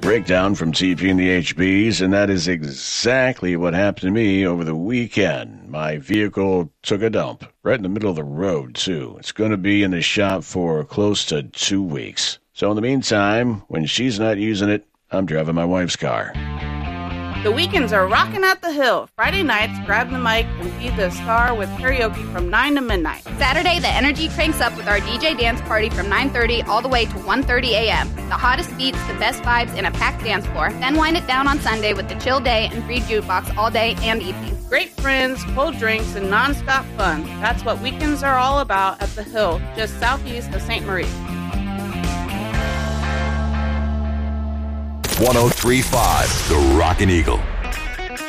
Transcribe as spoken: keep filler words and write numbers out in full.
breakdown from T P and the H Bs, and that is exactly what happened to me over the weekend. My vehicle took a dump right in the middle of the road, too. It's going to be in the shop for close to two weeks. So in the meantime, when she's not using it, I'm driving my wife's car. The weekends are rocking at the Hill. Friday nights, grab the mic and feed the star with karaoke from nine to midnight. Saturday, the energy cranks up with our D J dance party from nine thirty all the way to one thirty a.m. The hottest beats, the best vibes, and a packed dance floor. Then wind it down on Sunday with the chill day and free jukebox all day and evening. Great friends, cold drinks, and nonstop fun. That's what weekends are all about at the Hill, just southeast of Saint Marie. one oh three point five The Rockin' Eagle.